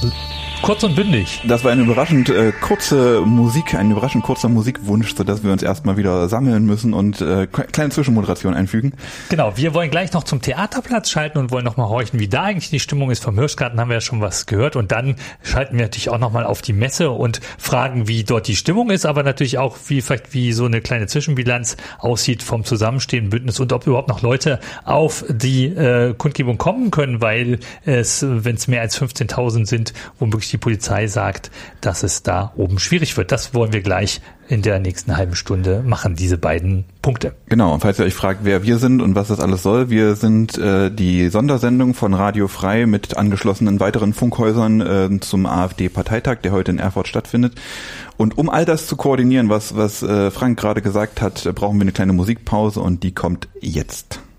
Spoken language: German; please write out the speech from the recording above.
Kurz und bündig. Das war eine überraschend kurzer Musikwunsch, sodass wir uns erstmal wieder sammeln müssen und kleine Zwischenmoderation einfügen. Genau, wir wollen gleich noch zum Theaterplatz schalten und wollen nochmal horchen, wie da eigentlich die Stimmung ist. Vom Hirschgarten haben wir ja schon was gehört und dann schalten wir natürlich auch nochmal auf die Messe und fragen, wie dort die Stimmung ist, aber natürlich auch, wie so eine kleine Zwischenbilanz aussieht vom Zusammenstehen Bündnis und ob überhaupt noch Leute auf die Kundgebung kommen können, weil wenn es mehr als 15.000 sind, womöglich die Polizei sagt, dass es da oben schwierig wird. Das wollen wir gleich in der nächsten halben Stunde machen, diese beiden Punkte. Genau, und falls ihr euch fragt, wer wir sind und was das alles soll, wir sind die Sondersendung von Radio Frei mit angeschlossenen weiteren Funkhäusern zum AfD-Parteitag, der heute in Erfurt stattfindet. Und um all das zu koordinieren, was Frank gerade gesagt hat, brauchen wir eine kleine Musikpause und die kommt jetzt.